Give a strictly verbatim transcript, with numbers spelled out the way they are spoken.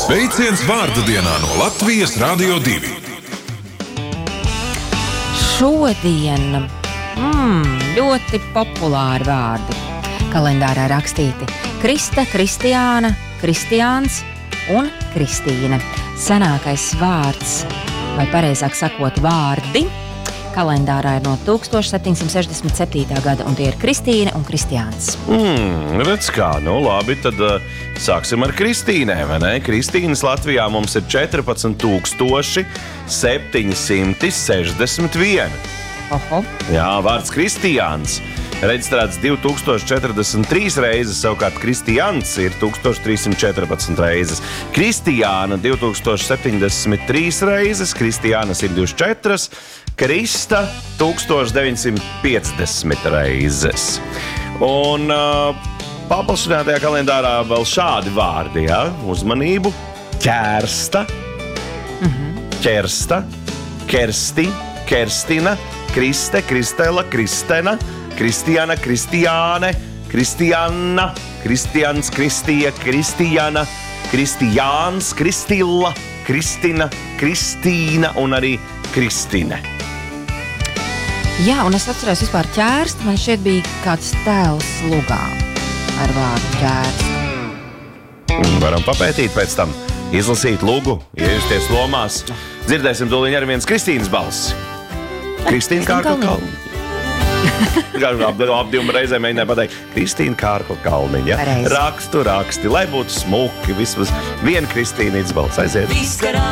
Sveiciens vārda dienā no Latvijas Radio divi. Šodien mm, ļoti populāri vārdi kalendārā rakstīti. Krista, Kristiāna, Kristiāns un Kristīna. Senākais vārds, vai pareizāk sakot vārdi, kalendārā ir no tūkstoš septiņsimt sešdesmit septītā gada, un tie ir Kristīna un Kristiāns. Mm, redz kā, nu labi, tad uh, sāksim ar Kristīnē, vai ne? Kristīnas Latvijā mums ir četrpadsmit tūkstoši septiņsimt sešdesmit viens. Oho. Jā, vārds Kristiāns reģistrēts divi tūkstoši četrdesmit trīs reizes, savukārt Kristiāns ir tūkstoš trīs simt četrpadsmit reizes. Kristiāna divi tūkstoši septiņdesmit trīs reizes, Kristiānas ir divdesmit četras, Krista tūkstoš deviņsimt piecdesmit reizes. Un uh, paplašinātajā kalendārā vēl šādi vārdi, ja? Uzmanību, ķērsta, mm-hmm. ķersta, kersti, kerstina, Kriste, Kristela, Kristena, Kristiāna, Kristiāne, Kristiāna, Kristians, Kristija, Kristiāna, Kristiāns, Kristilla, Kristina, Kristīna un arī Kristine. Jā, un es atceros vispār ķērstu, man šeit bija kāds tēls lugām ar vārdu ķērstu. Varam papētīt pēc tam, izlasīt lugu, iejusties lomās. Dzirdēsim tūlīt arī viens Kristīnas balss. Kristīna Kārkla Kalniņa. Ap, ap divām reizēm mēģināja pateikt Kristīna Kārkla Kalniņa. Rakstu, raksti, lai būtu smuki, vismaz viena Kristīnītas balss aiziet.